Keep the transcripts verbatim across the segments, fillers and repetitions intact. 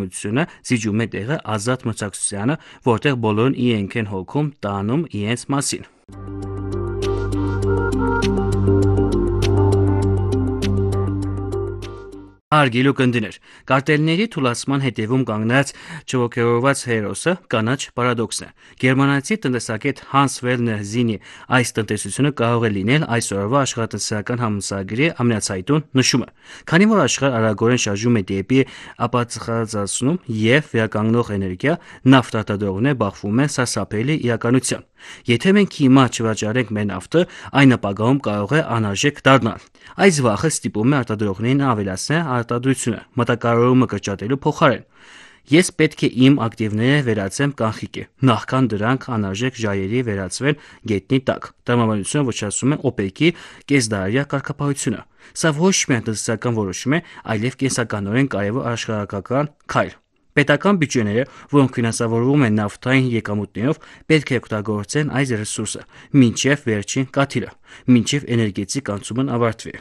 արտադրությունը զիջում է տեղը ազատ մրցակցությանը, որտեղ բոլորն իրենք են հոգում տանում իրենց մասին։ Հարգելի ունկնդիրներ, կարտելների թուլացման հետևում կանգնած չոգևորված հերոսը կանաչ պարադոքսն է։ Գերմանացի տնտեսագետ Հանս Վերներ Զինի այս տնտեսությունը կարող է լինել այսօրվա աշխատանքական համալսարանի ամենացայտուն նշումը, քանի որ աշխարհը արագորեն շարժվում է դեպի ապացխազացնում եւ վերականգնող էներգիա, նավթատարողները բախվում են սարսափելի իրականության։ Եթե մենք հիմա չվաճառենք մեր նավթը, այն ապագայում կարող է անարժեք դառնալ։ Այս վախը ստիպում է արտադրողներին ավելացնել արտադրությունը մտակարարումը կրճատելու փոխարեն։ Ես պետք է իմ ակտիվները վերածեմ կանխիկի, նախքան դրանք անարժեք ժայռերի վերածվեն գետնի տակ։ Տրամաբանությունը ոչնչացնում է օպեկի կեսդարյա կարգապահությունը։ Սա ոչ միայն տնտեսական որոշում է, այլև կենսականորեն կարևոր աշխարհագրական քայլ։ Պետական բյուջեները, որոնք ֆինանսավորվում են նավթային եկամուտներով, պետք է օգտագործեն այս ռեսուրսը մինչև վերջին կաթիլը, մինչև էներգետիկ անցումն ավարտվի։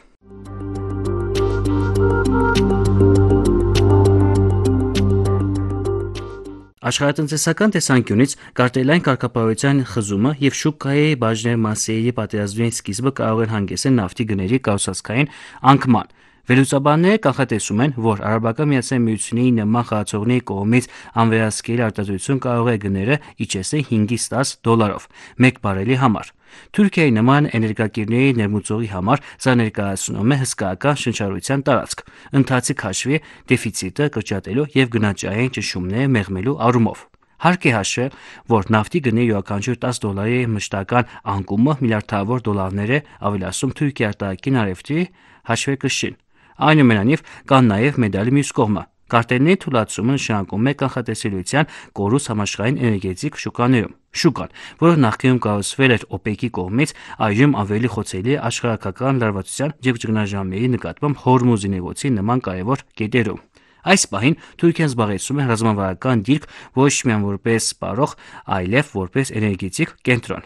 Աշխարհատնտեսական տեսանկյունից կարտելային կարգապահության խզումը եւ շուկայի բաժներ մասերի պատերազմի սկիզբը կարող են հանգեցնել նավթի գների կառուցվածքային անկման։ Վերլուծաբանները կանխատեսում են, որ Արաբական Միացյալ Միությունի նման խաղացողների կողմից անվերահսկելի արտադրություն կարող է գները իջեցնել հինգից տաս դոլարով մեկ բարելի համար։ Թուրքիայի նման էներգակիրների ներմուծողի համար սա ներկայացնում է հսկայական շնչառության տարածք՝ ընթացիկ հաշվի դեֆիցիտը կրճատելու եւ գնաճային ճնշումները մեղմելու առումով։ Հարկ է հաշվել, որ նավթի գների յուրաքանչյուր տաս դոլարի մշտական անկումը միլիարդավոր դոլարներ է ավելացնում Թուրքիայի արտաքին արևտրի հաշվեկշին։ Այնուամենայնիվ, կան նաև մեդալի մյուս կողմը։ Կարտելների թուլացումը նշանակում է կանխատեսելիության կորուստ համաշխարհային էներգետիկ շուկաներում։ Շուկան, որը նախկինում կառուցվել էր օպեկի կողմից, այժմ ավելի խոցելի է աշխարհագրական լարվածության եւ ճգնաժամերի նկատմամբ Հորմուզի նեղուցի նման կարևոր կետերում։ Այս պահին Թուրքիան զբաղեցնում է ռազմավարական դիրք ոչ միայն որպես սպառող, այլև որպես էներգետիկ կենտրոն։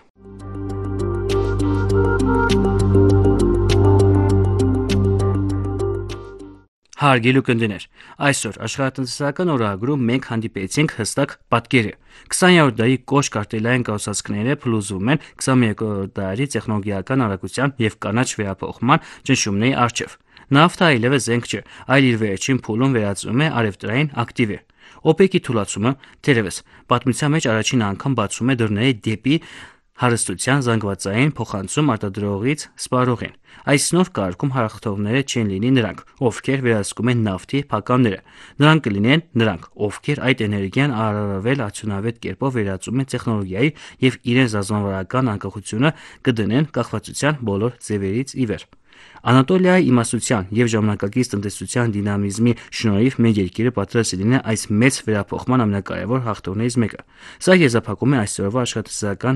Հարգելի ունկնդիրներ, այսօր աշխարհատնտեսական օրագրում մենք հանդիպեցինք հստակ պատկերի։ քսաներորդ դարի կոշտ կարտելային կառուցվածքները փլուզվում են քսաներկրորդ դարի տեխնոլոգիական արագության եւ կանաչ վերափոխման ճնշումների առջեւ։ Նավթը այլևս զենք չէ, այլ իր վերջին փուլում վերածվում է արևտրային ակտիվի։ օպեկի թուլացումը, թերևս, պատմության մեջ առաջին անգամ բացում է դռները դեպի հարստության զանգվածային փոխանցում արտադրողից սպառողին։ Այս նոր կարգում հաղթողները չեն լինի նրանք, ովքեր վերահսկում են նավթի փականները։ Նրանք կլինեն նրանք, ովքեր այդ էներգիան առավել արդյունավետ կերպով վերածում են տեխնոլոգիայի եւ իրենց ռազմավարական անկախությունը կդնեն կախվածության բոլոր ձևերից ի վեր։ Անատոլիայի իմաստության եւ ժամանակակից տնտեսության դինամիզմի շնորհիվ մեր երկիրը պատրաստ է լինել այս մեծ վերափոխման ամենակարևոր հաղթողներից մեկը։ Սա եզրափակում է այսօրվա աշխատասիրական